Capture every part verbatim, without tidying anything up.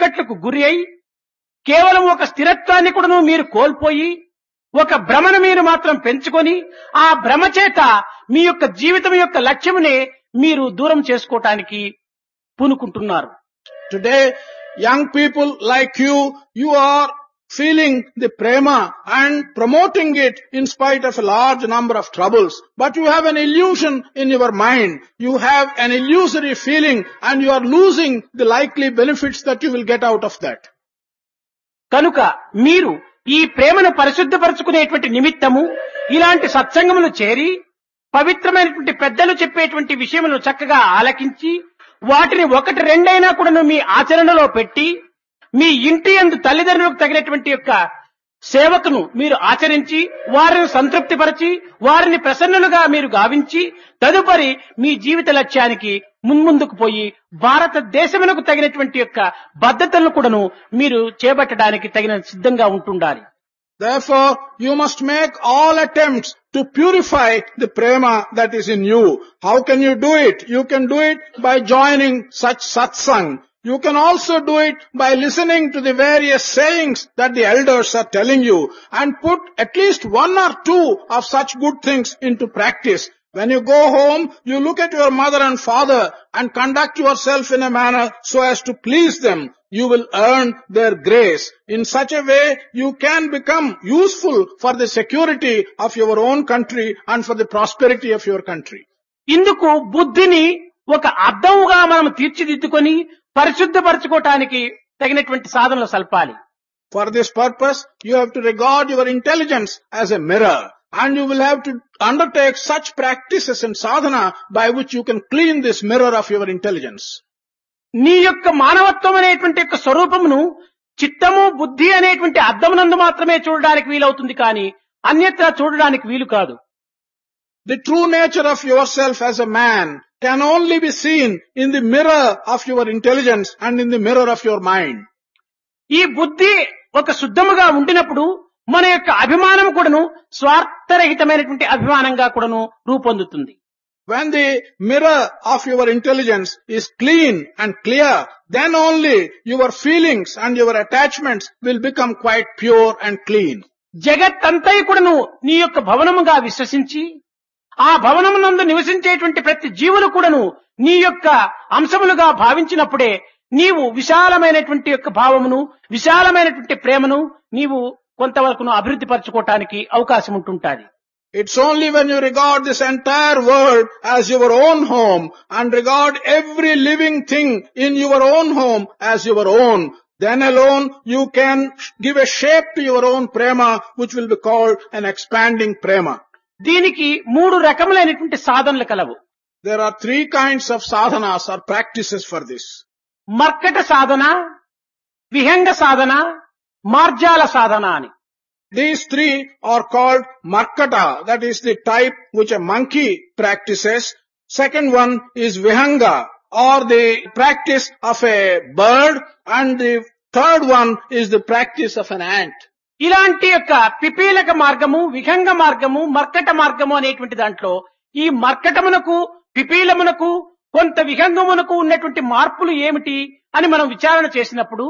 ఇక్కట్లకు గురి అయి కేవలం ఒక స్థిరత్వాన్ని కూడా మీరు కోల్పోయి ఒక భ్రమను మీరు మాత్రం పెంచుకొని ఆ భ్రమ చేత మీ యొక్క జీవితం యొక్క లక్ష్యమునే మీరు దూరం చేసుకోవటానికి పూనుకుంటున్నారు. Today, young people like you, you are feeling the prema and promoting it in spite of a large number of troubles. But you have an illusion in your mind. You have an illusory feeling and you are losing the likely benefits that you will get out of that. కనుక మీరు ఈ ప్రేమను పరిశుద్ధపరచుకునేటువంటి నిమిత్తము ఇలాంటి సత్సంగములు చేరి పవిత్రమైనటువంటి పెద్దలు చెప్పేటువంటి విషయములు చక్కగా ఆలకించి వాటిని ఒకటి రెండైనా కూడా మీ ఆచరణలో పెట్టి మీ ఇంటి యందు తల్లిదండ్రులకు తగినటువంటి యొక్క సేవకును మీరు ఆచరించి వారిని సంతృప్తిపరిచి వారిని ప్రసన్నులుగా మీరు గావించి తదుపరి మీ జీవిత లక్ష్యానికి మున్ముందుకు పోయి భారతదేశమునకు తగినటువంటి యొక్క బద్ధతలను కూడాను మీరు చేపట్టడానికి తగిన సిద్ధంగా ఉంటుండాలి. Therefore, you must make all attempts to purify the prema that is in you. How can you do it? You can do it by joining such satsang. You can also do it by listening to the various sayings that the elders are telling you and put at least one or two of such good things into practice. When you go home, you look at your mother and father and conduct yourself in a manner so as to please them. You will earn their grace. In such a way, you can become useful for the security of your own country and for the prosperity of your country. ఇందుకు బుద్ధిని ఒక అద్దముగా మనం తీర్చిదిద్దుకొని పరిశుద్ధపరచుకోవటానికి తగినటువంటి సాధనలు సల్పాలి. For this purpose, you have to regard your intelligence as a mirror. And you will have to undertake such practices and sadhana by which you can clean this mirror of your intelligence. నీ యొక్క మానవత్వం అనేటువంటి యొక్క స్వరూపమును చిత్తము బుద్ధి అనేటువంటి అద్దమునందు మాత్రమే చూడడానికి వీలవుతుంది కానీ అన్యత్రా చూడడానికి వీలు కాదు. The true nature of yourself as a man can only be seen in the mirror of your intelligence and in the mirror of your mind. ఈ బుద్ధి ఒక శుద్ధముగా ఉండినప్పుడు మన యొక్క అభిమానం కూడాను స్వార్థరహితమైనటువంటి అభిమానంగా కూడాను రూపొందుతుంది. When the mirror of your intelligence is clean and clear, then only your feelings and your attachments will become quite pure and clean. జగత్తంతయు కూడాను నీ యొక్క భవనముగా విశ్వసించి ఆ భవనమునందు నివసించేటువంటి ప్రతి జీవులు కూడాను నీ యొక్క అంశములుగా భావించినప్పుడే నీవు విశాలమైనటువంటి యొక్క భావమును విశాలమైనటువంటి ప్రేమను నీవు కొంతవరకు అభివృద్ధి పరచుకోవటానికి అవకాశం ఉంటుంటుంది. It's only when you regard this entire world as your own home and regard every living thing in your own home as your own, then alone you can give a shape to your own prema, which will be called an expanding prema. దీనికి మూడు రకములైనటువంటి సాధనలు కలవు. There are three kinds of sadhanas or practices for this. మర్కట సాధన, విహంగ సాధన, మార్జాల సాధన అని. These three are called markata, that is the type which a monkey practices. Second one is vihanga, or the practice of a bird, and the third one is the practice of an ant. ఇలాంటి యొక్క పిపీలక మార్గము, విహంగ మార్గము, మర్కట మార్గము అనేటువంటి దాంట్లో ఈ మర్కటమునకు పిపీలమునకు కొంత విహంగమునకు ఉన్నటువంటి మార్పులు ఏమిటి అని మనం విచారణ చేసినప్పుడు,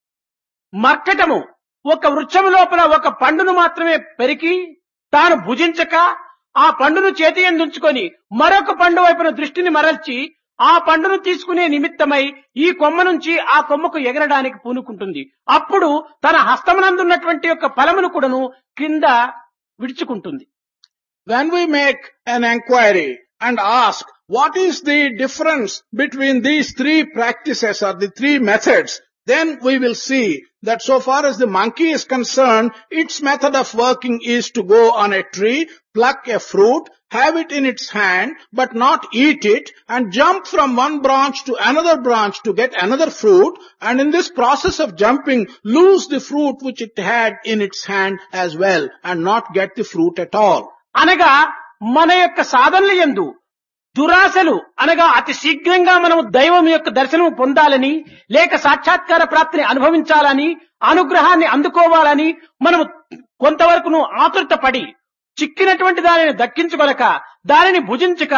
మర్కటము ఒక వృక్షము లోపల ఒక పండును మాత్రమే పెరికి తాను భుజించక ఆ పండును చేతి యందుంచుకొని మరొక పండు వైపున దృష్టిని మరల్చి ఆ పండును తీసుకునే నిమిత్తమై ఈ కొమ్మ నుంచి ఆ కొమ్మకు ఎగరడానికి పూనుకుంటుంది. అప్పుడు తన హస్తమునందున్నటువంటి యొక్క ఫలమును కూడాను కింద విడుచుకుంటుంది. When we make an enquiry and ask what is the difference between these three practices or the three methods, then we will see that so far as the monkey is concerned, its method of working is to go on a tree, pluck a fruit, have it in its hand, but not eat it, and jump from one branch to another branch to get another fruit, and in this process of jumping, lose the fruit which it had in its hand as well, and not get the fruit at all. అనగా మన యొక్క సాధనల యందు దురాశలు అనగా అతి శీఘ్రంగా మనము దైవం యొక్క దర్శనం పొందాలని, లేక సాక్షాత్కార ప్రాప్తిని అనుభవించాలని, అనుగ్రహాన్ని అందుకోవాలని మనము కొంతవరకును ఆతురత పడి చిక్కినటువంటి దానిని దక్కించుకొనక దానిని భుజించక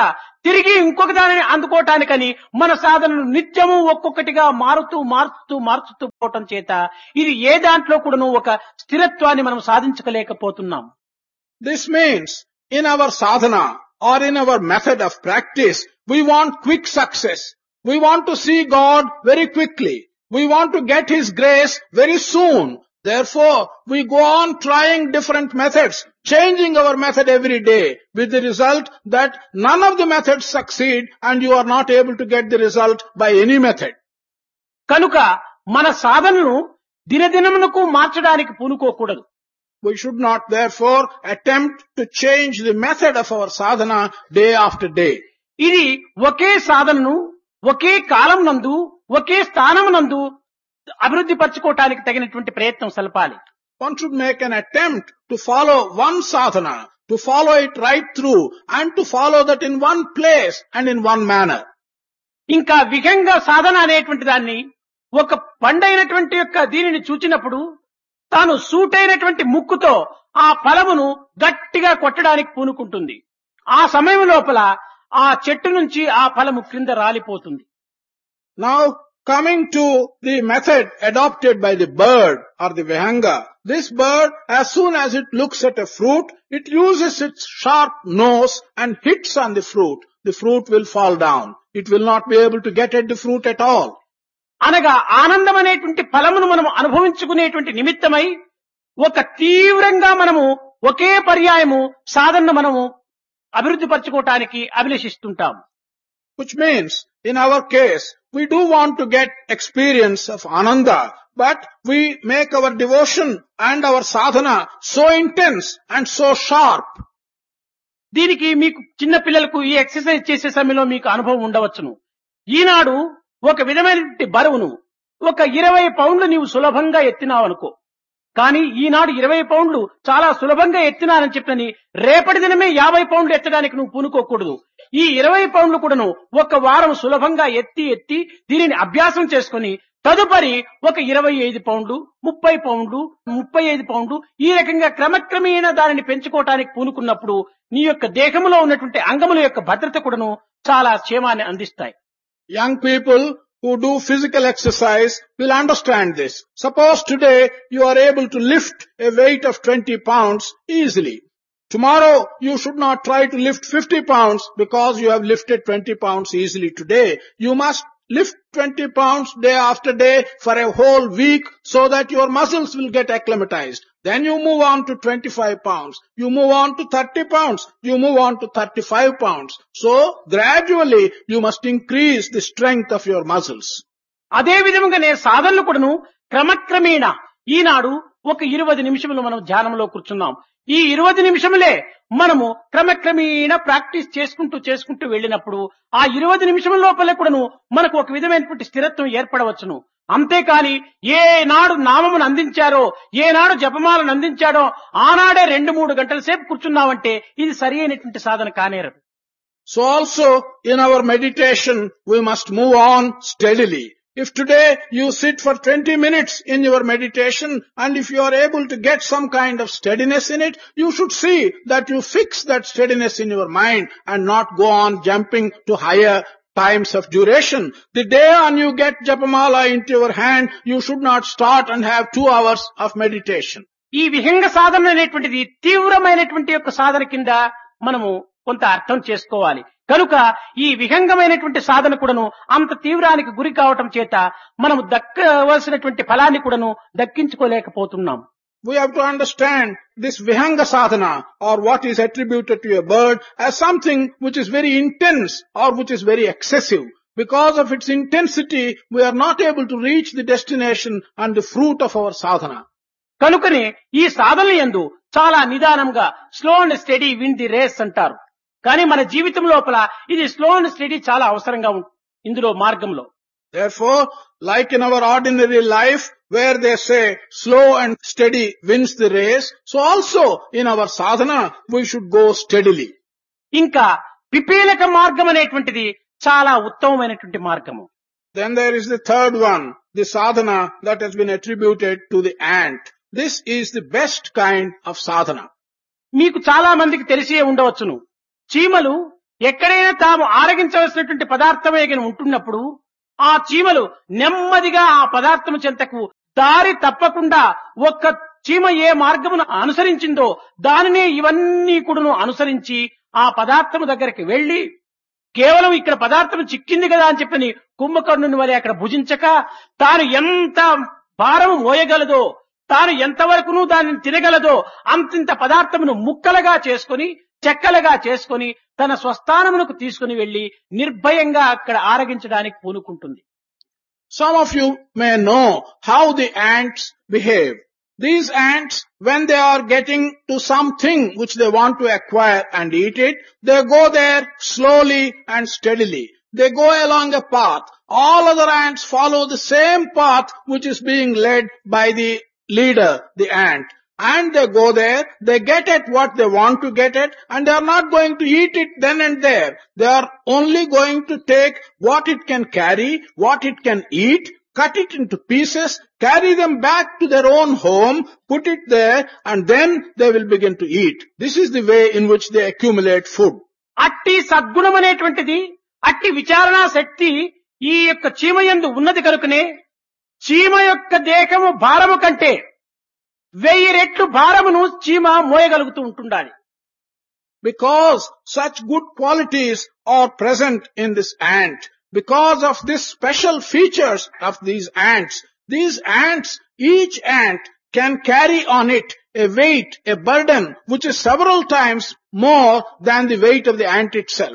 తిరిగి ఇంకొక దానిని అందుకోవటానికని మన సాధనను నిత్యము ఒక్కొక్కటిగా మారుతూ మార్చుతూ మార్చుతూ పోవటం చేత ఇది ఏ దాంట్లో కూడాను ఒక స్థిరత్వాన్ని మనం సాధించలేకపోతున్నాం. This means in our sadhana or in our method of practice, we want quick success. We want to see God very quickly. We want to get His grace very soon. Therefore, we go on trying different methods, changing our method every day, with the result that none of the methods succeed and you are not able to get the result by any method. కనుక మన సాధనను దినదినమునకు మార్చడానికి పూనుకోకూడదు. We should not therefore attempt to change the method of our sadhana day after day. ఇది ఒకే సాధనను ఒకే కాలం నందు ఒకే స్థానం నందు అభివృద్ధి పరచుకోవటానికి తగినటువంటి ప్రయత్నం సలపాలి. One should make an attempt to follow one sadhana, to follow it right through and to follow that in one place and in one manner. ఇంకా విహంగ సాధన అనేటువంటి దాన్ని ఒక పండైనటువంటి యొక్క దీనిని చూచినప్పుడు తాను సూటైనటువంటి ముక్కుతో ఆ ఫలమును గట్టిగా కొట్టడానికి పూనుకుంటుంది. ఆ సమయం లోపల ఆ చెట్టు నుంచి ఆ ఫలము క్రింద రాలిపోతుంది. Now coming to the method adopted by the bird or the vihanga, this bird, as soon as it looks at a fruit, it uses its sharp nose and hits on the fruit. The fruit will fall down. It will not be able to get at the fruit at all. అనగా ఆనందం అనేటువంటి ఫలమును మనము అనుభవించుకునేటువంటి నిమిత్తమై ఒక తీవ్రంగా మనము ఒకే పర్యాయము సాధనను మనము అభివృద్ధి పరచుకోవటానికి అభిలషిస్తుంటాం. Which means, in our case, we do want to get experience of ananda, but we make our devotion and our sadhana so intense and so sharp. దీనికి మీకు చిన్న పిల్లలకు ఈ ఎక్సర్సైజ్ చేసే సమయంలో మీకు అనుభవం ఉండవచ్చును. ఈనాడు ఒక విధమైనటువంటి బరువును ఒక ఇరవై పౌండ్లు నీవు సులభంగా ఎత్తినావు అనుకో. కానీ ఈనాడు ఇరవై పౌండ్లు చాలా సులభంగా ఎత్తినానని చెప్పని రేపటి దినమే యాభై పౌండ్లు ఎత్తడానికి నువ్వు పూనుకోకూడదు. ఈ ఇరవై పౌండ్లు కూడాను ఒక వారం సులభంగా ఎత్తి ఎత్తి దీనిని అభ్యాసం చేసుకుని తదుపరి ఒక ఇరవై ఐదు పౌండ్లు ముప్పై పౌండ్లు ముప్పై ఐదు పౌండ్లు ఈ రకంగా క్రమక్రమేణా దానిని పెంచుకోవటానికి పూనుకున్నప్పుడు నీ యొక్క దేహంలో ఉన్నటువంటి అంగముల యొక్క భద్రత కూడాను చాలా క్షేమాన్ని అందిస్తాయి. Young people who do physical exercise will understand this. Suppose today you are able to lift a weight of twenty pounds easily. Tomorrow you should not try to lift fifty pounds because you have lifted twenty pounds easily today. You must lift twenty pounds day after day for a whole week so that your muscles will get acclimatized. Then you move on to twenty-five pounds. You move on to thirty pounds. You move on to thirty-five pounds. So gradually you must increase the strength of your muscles. అదే విధంగానే సాధనలు కూడాను క్రమక్రమేణా ఈనాడు ఒక ఇరవై నిమిషములు మనం ధ్యానంలో కూర్చున్నాం. ఈ ఇరవై నిమిషములే మనము క్రమక్రమేణా ప్రాక్టీస్ చేసుకుంటూ చేసుకుంటూ వెళ్ళినప్పుడు ఆ ఇరవై నిమిషముల లోపలే కూడాను మనకు ఒక విధమైనటువంటి స్థిరత్వం ఏర్పడవచ్చును. అంతేకాని ఏనాడు నామమును అందించారో ఏనాడు జపమాలను అందించాడో ఆనాడే రెండు మూడు గంటల సేపు కూర్చున్నామంటే ఇది సరి అయినటువంటి సాధన కానేరదు. So also in our meditation we must move on steadily. If today you sit for twenty minutes in your meditation and if you are able to get some kind of steadiness in it, you should see that you fix that steadiness in your mind and not go on jumping to higher times of duration. The day on you get Japamala into your hand, you should not start and have two hours of meditation. ఈ విహంగ సాధన అనేటువంటిది తీవ్రమైనటువంటి యొక్క సాధన కింద మనము కొంత అర్థం చేసుకోవాలి. కనుక ఈ విహంగమైనటువంటి సాధన కూడాను అంత తీవ్రానికి గురి కావటం చేత మనము దక్కవలసినటువంటి ఫలాన్ని కూడాను దక్కించుకోలేకపోతున్నాం. We have to understand this vihanga sadhana or what is attributed to a bird as something which is very intense or which is very excessive. Because of its intensity, we are not able to reach the destination and the fruit of our sadhana. కనుకనే ఈ సాధన యందు చాలా నిదానంగా slow and study win the race అంటారు. కానీ మన జీవితం లోపల ఇది స్లో అండ్ స్టడీ చాలా అవసరంగా ఉంటుంది ఇందులో మార్గంలో. Therefore, like in our ordinary life where they say slow and steady wins the race, so also in our sadhana we should go steadily. ఇంకా పిపీలక మార్గం అనేటువంటిది చాలా ఉత్తమమైనటువంటి మార్గము. Then there is the third one, the sadhana that has been attributed to the ant. This is the best kind of sadhana. మీకు చాలా మందికి తెలిసే ఉండవచ్చును, చీమలు ఎక్కడైనా తాము ఆరగించవలసినటువంటి పదార్థమే గాని ఉంటున్నప్పుడు ఆ చీమలు నెమ్మదిగా ఆ పదార్థము చెంతకు దారి తప్పకుండా ఒక్క చీమ ఏ మార్గమును అనుసరించిందో దానినే ఇవన్నీ కూడాను అనుసరించి ఆ పదార్థము దగ్గరికి వెళ్లి కేవలం ఇక్కడ పదార్థం చిక్కింది కదా అని చెప్పని కుంభకర్ణుని వలె అక్కడ భుజించక తాను ఎంత భారము మోయగలదో తాను ఎంతవరకును దానిని తినగలదో అంతింత పదార్థమును ముక్కలుగా చేసుకొని చెక్కలుగా చేసుకొని తన స్వస్థానమునకు తీసుకుని వెళ్లి నిర్భయంగా అక్కడ ఆరగించడానికి పూనుకుంటుంది. Some of you may know how the ants behave. These ants, when they are getting to something which they want to acquire and eat it, they go there slowly and steadily. They go along a path. All other ants follow the same path which is being led by the leader, the ant. And they go there, they get at what they want to get at, and they are not going to eat it then and there. They are only going to take what it can carry, what it can eat, cut it into pieces, carry them back to their own home, put it there, and then they will begin to eat. This is the way in which they accumulate food. అట్టి సద్గుణం అనేటువంటిది అట్టి విచారణా శక్తి ఈ యొక్క చీమ యందు ఉన్నది కనుకనే చీమ యొక్క దేహము భారము కంటే వెయ్యి రెట్లు భారమును చీమ మోయగలుగుతూ ఉంటుండాలి. Because such good qualities are present in this ant, because of these special features of these ants, these ants, each ant can carry on it a weight, a burden, which is several times more than the weight of the ant itself.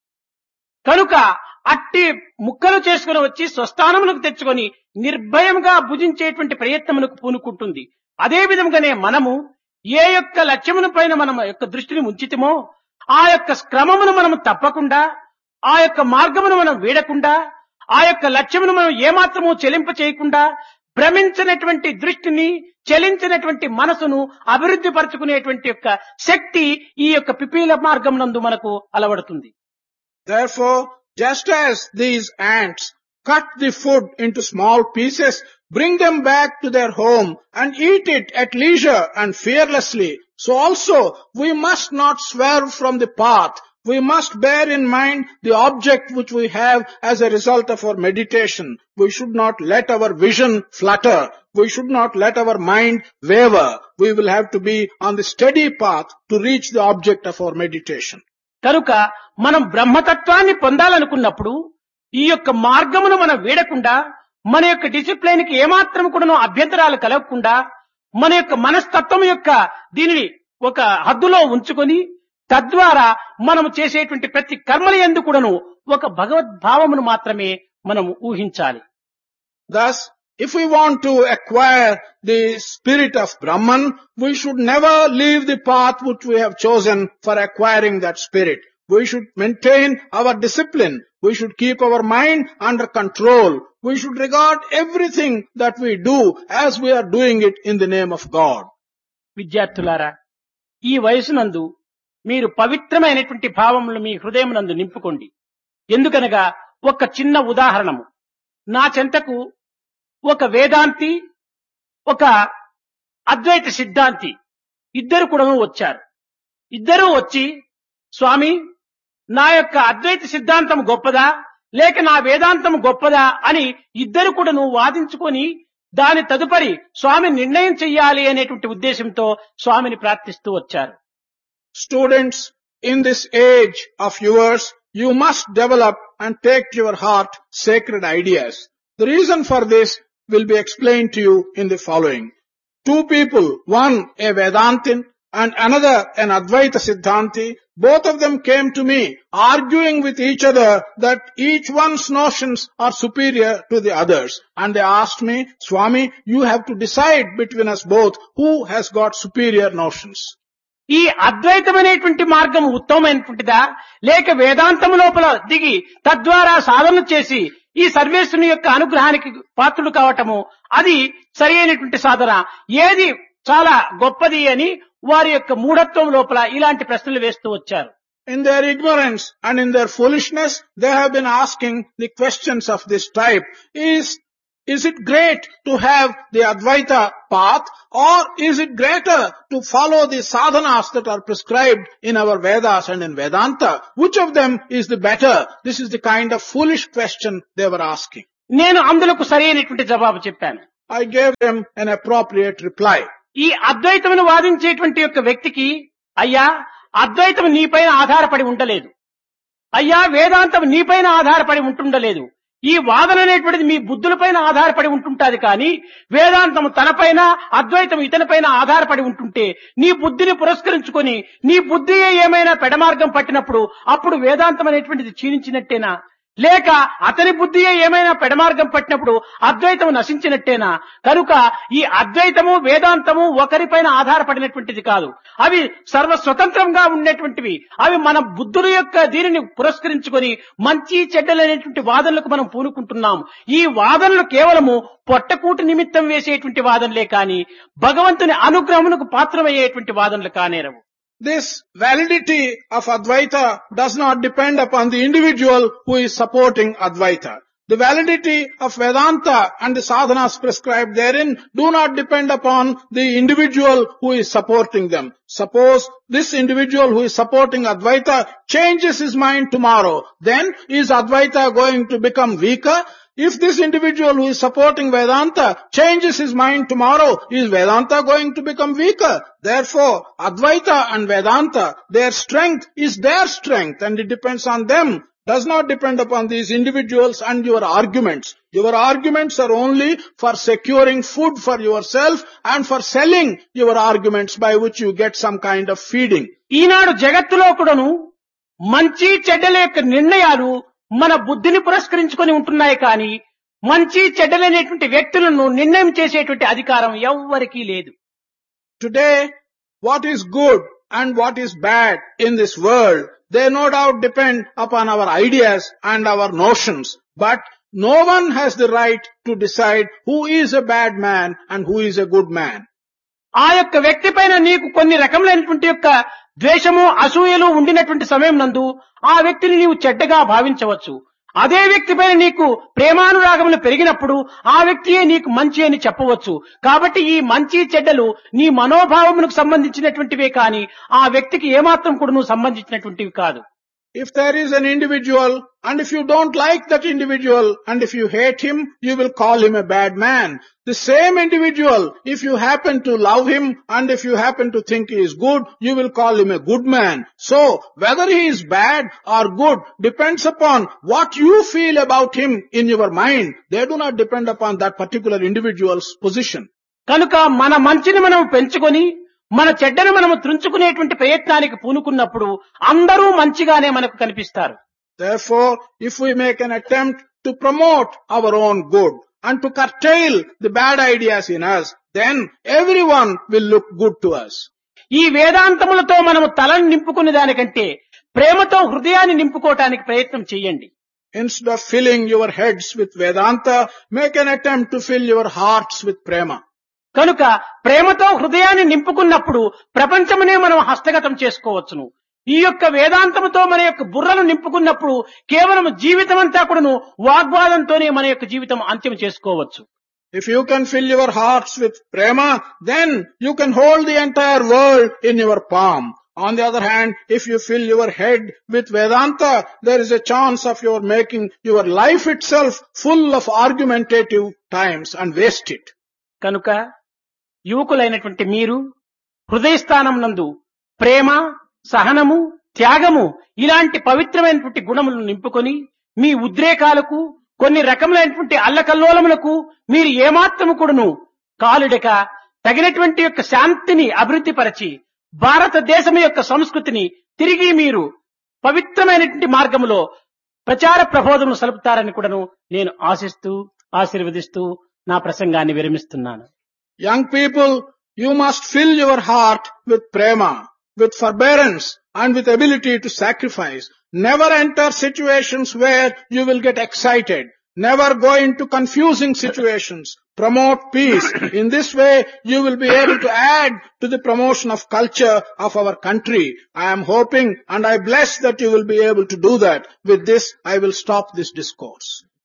కనుక అట్టి ముక్కలు చేసుకుని వచ్చి స్వస్థానములకు తెచ్చుకొని నిర్భయంగా భుజించేటువంటి ప్రయత్నములకు పూనుకుంటుంది. అదే విధంగానే మనము ఏ యొక్క లక్ష్యమును పైన మనం యొక్క దృష్టిని ఉంచితమో ఆ యొక్క క్రమమును మనం తప్పకుండా ఆ యొక్క మార్గమును మనం వీడకుండా ఆ యొక్క లక్ష్యమును మనం ఏమాత్రము చెలింప చేయకుండా భ్రమించినటువంటి దృష్టిని చలించినటువంటి మనసును అభివృద్ధి పరచుకునేటువంటి యొక్క శక్తి ఈ యొక్క పిపీల మార్గం నందు మనకు అలవడుతుంది. Therefore, just as these ants cut the food into small pieces, bring them back to their home and eat it at leisure and fearlessly, so also we must not swerve from the path. We must bear in mind the object which we have as a result of our meditation. We should not let our vision flutter. We should not let our mind waver. We will have to be on the steady path to reach the object of our meditation. కనుక మనం బ్రహ్మతత్వాన్ని పొందాలనుకున్నప్పుడు ఈ యొక్క మార్గమును మనం వీడకుండా మన యొక్క discipline కి ఏమాత్రం కూడా అభ్యంతరాలు కలగకుండా మన యొక్క మనస్తత్వం యొక్క దీనిని ఒక హద్దులో ఉంచుకొని తద్వారా మనము చేసేటువంటి ప్రతి కర్మల యందు కూడాను ఒక భగవద్భావమును మాత్రమే మనము ఊహించాలి. Thus, if we want to acquire the spirit of Brahman, we should never leave the path which we have chosen for acquiring that spirit. We should maintain our discipline. We should keep our mind under control. We should regard everything that we do as we are doing it in the name of God. విద్యార్థులారా, ఈ వయసునందు మీరు పవిత్రమైనటువంటి భావములు మీ హృదయమునందు నింపుకోండి. ఎందుకనగా ఒక చిన్న ఉదాహరణము, నా చెంతకు ఒక వేదాంతి ఒక అద్వైత సిద్ధాంతి ఇద్దరు కూడా వచ్చారు. ఇద్దరూ వచ్చి, స్వామి, నా యొక్క అద్వైత సిద్ధాంతం గొప్పదా లేక నా వేదాంతం గొప్పదా అని ఇద్దరు కూడా నువ్వు వాదించుకొని దాని తదుపరి స్వామి నిర్ణయం చెయ్యాలి అనేటువంటి ఉద్దేశంతో స్వామిని ప్రార్థిస్తూ వచ్చారు. Students, in this age of yours, you must develop and take to your heart sacred ideas. The reason for this will be explained to you in the following. Two people, one a Vedantin and another an Advaita Siddhanti, both of them came to me arguing with each other that each one's notions are superior to the others. And they asked me, Swami, you have to decide between us both who has got superior notions. ఈ అద్వైతమైనటువంటి మార్గం ఉత్తమమైనటువంటిదా లేక వేదాంతము లోపల దిగి తద్వారా సాధన చేసి ఈ సర్వేశ్వరుని యొక్క అనుగ్రహానికి పాత్రుడు కావటము అది సరి అయినటువంటి సాధన, ఏది చాలా గొప్పది అని వారి యొక్క మూఢత్వం లోపల ఇలాంటి ప్రశ్నలు వేస్తూ వచ్చారు. In their ignorance and in their foolishness, they have been asking the questions of this type. Is Is it great to have the Advaita path, or is it greater to follow the sadhanas that are prescribed in our Vedas and in Vedanta? Which of them is the better? This is the kind of foolish question they were asking. నేను అందులకు సరైనటువంటి జవాబు చెప్పాను. I gave them an appropriate reply. ఈ అద్వైతమును వాదించేటువంటి యొక్క వ్యక్తికి, అయ్యా అద్వైతం నీపైన ఆధారపడి ఉండలేదు, అయ్యా వేదాంతం నీపైన ఆధారపడి ఉంటుండలేదు, ఈ వాదన అనేటువంటిది మీ బుద్ధులపైన ఆధారపడి ఉంటుంటాది, కానీ వేదాంతం తనపైన, అద్వైతం ఇతనిపైన ఆధారపడి ఉంటుంటే నీ బుద్ధిని పురస్కరించుకొని నీ బుద్ధియే ఏమైనా పెడమార్గం పట్టినప్పుడు అప్పుడు వేదాంతం అనేటువంటిది క్షీణించినట్టేనా? లేక అతని బుద్ధియే ఏమైనా పెడమార్గం పట్టినప్పుడు అద్వైతము నశించినట్టేనా? కనుక ఈ అద్వైతము వేదాంతము ఒకరిపైన ఆధారపడినటువంటిది కాదు, అవి సర్వ స్వతంత్రంగా ఉండేటువంటివి. అవి మన బుద్ధుల యొక్క దీనిని పురస్కరించుకొని మంచి చెడ్డలనేటువంటి వాదనలకు మనం పూనుకుంటున్నాం. ఈ వాదనలు కేవలము పొట్టకూటి నిమిత్తం వేసేటువంటి వాదనలే కాని భగవంతుని అనుగ్రహమునకు పాత్రమయ్యేటువంటి వాదనలు కానేరవు. This validity of Advaita does not depend upon the individual who is supporting Advaita. The validity of Vedanta and the sadhanas prescribed therein do not depend upon the individual who is supporting them. Suppose this individual who is supporting Advaita changes his mind tomorrow, then is Advaita going to become weaker? If this individual who is supporting Vedanta changes his mind tomorrow, is Vedanta going to become weaker? Therefore, Advaita and Vedanta, their strength is their strength and it depends on them. Does not depend upon these individuals and your arguments. Your arguments are only for securing food for yourself and for selling your arguments by which you get some kind of feeding. ఈనాడు జగత్తులో కూడాను మంచి చెడ్డల యొక్క నిర్ణయాలు మన బుద్ధిని పురస్కరించుకొని ఉంటున్నాయి, కానీ మంచి చెడ్డలనేటువంటి వ్యక్తులను నిర్ణయం చేసేటువంటి అధికారం ఎవ్వరికీ లేదు. Today, what is good and what is bad in this world, they no doubt depend upon our ideas and our notions. But no one has the right to decide who is a bad man and who is a good man. ఆ యొక్క వ్యక్తి పైన నీకు కొన్ని రకములైనటువంటి యొక్క ద్వేషము, అసూయలు ఉండినటువంటి సమయం నందు ఆ వ్యక్తిని నీవు చెడ్డగా భావించవచ్చు. అదే వ్యక్తి పైన నీకు ప్రేమానురాగములు పెరిగినప్పుడు ఆ వ్యక్తియే నీకు మంచి అని చెప్పవచ్చు. కాబట్టి ఈ మంచి చెడ్డలు నీ మనోభావములకు సంబంధించినటువంటివే కానీ ఆ వ్యక్తికి ఏమాత్రం కూడా నువ్వు సంబంధించినటువంటివి కాదు. If there is an individual and if you don't like that individual and if you hate him, you will call him a bad man. The same individual, if you happen to love him and if you happen to think he is good, you will call him a good man. So, whether he is bad or good depends upon what you feel about him in your mind. They do not depend upon that particular individual's position. కనుక మన మంచిని మనం పెంచుకొని మన చెడ్డను మనము త్రుంచుకునేటువంటి ప్రయత్నానికి పూనుకున్నప్పుడు అందరూ మంచిగానే మనకు కనిపిస్తారు. Therefore, if we make an attempt to promote our own good and to curtail the bad ideas in us, then everyone will look good to us. ఈ వేదాంతములతో మనము తలను నింపుకునే దానికంటే ప్రేమతో హృదయాన్ని నింపుకోవటానికి ప్రయత్నం చేయండి. Instead of filling your heads with Vedanta, make an attempt to fill your hearts with prema. కనుక ప్రేమతో హృదయాన్ని నింపుకున్నప్పుడు ప్రపంచమునే మనం హస్తగతం చేసుకోవచ్చును. ఈ యొక్క వేదాంతముతో మన యొక్క బుర్రను నింపుకున్నప్పుడు కేవలం జీవితం అంతా కూడాను వాగ్వాదంతోనే మన యొక్క జీవితం అంత్యం చేసుకోవచ్చు. If you can fill your hearts with prema, then you can hold the entire world in your palm. On the other hand, if you fill your head with Vedanta, there is a chance of your making your life itself full of argumentative times and waste it. కనుక యువకులైనటువంటి మీరు హృదయస్థానం నందు ప్రేమ, సహనము, త్యాగము ఇలాంటి పవిత్రమైనటువంటి గుణములను నింపుకొని మీ ఉద్రేకాలకు, కొన్ని రకములైనటువంటి అల్లకల్లోలములకు మీరు ఏమాత్రము కూడాను కాలుడక తగినటువంటి యొక్క శాంతిని అభివృద్ధి పరిచి భారతదేశం యొక్క సంస్కృతిని తిరిగి మీరు పవిత్రమైనటువంటి మార్గములో ప్రచార ప్రబోధములు సలుపుతారని కూడాను నేను ఆశిస్తూ ఆశీర్వదిస్తూ నా ప్రసంగాన్ని విరమిస్తున్నాను. Young people, you must fill your heart with prema, with forbearance and with ability to sacrifice. Never enter situations where you will get excited. Never go into confusing situations. Promote peace. In this way, you will be able to add to the promotion of culture of our country. I am hoping and I bless that you will be able to do that. With this, I will stop this discourse.